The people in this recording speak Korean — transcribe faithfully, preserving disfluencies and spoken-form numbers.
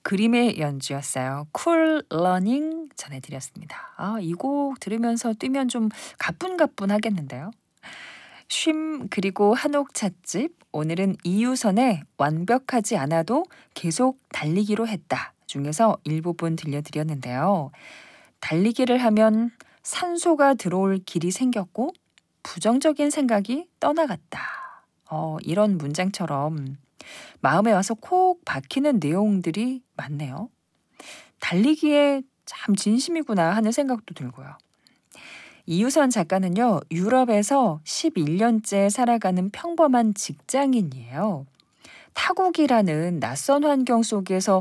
그림의 연주였어요. 쿨 러닝 전해드렸습니다. 아, 이 곡 들으면서 뛰면 좀 가뿐가뿐하겠는데요. 쉼 그리고 한옥 찻집. 오늘은 이유선의 완벽하지 않아도 계속 달리기로 했다 중에서 일부분 들려드렸는데요. 달리기를 하면 산소가 들어올 길이 생겼고 부정적인 생각이 떠나갔다. 어, 이런 문장처럼 마음에 와서 콕 박히는 내용들이 많네요. 달리기에 참 진심이구나 하는 생각도 들고요. 이유선 작가는요, 유럽에서 십일 년째 살아가는 평범한 직장인이에요. 타국이라는 낯선 환경 속에서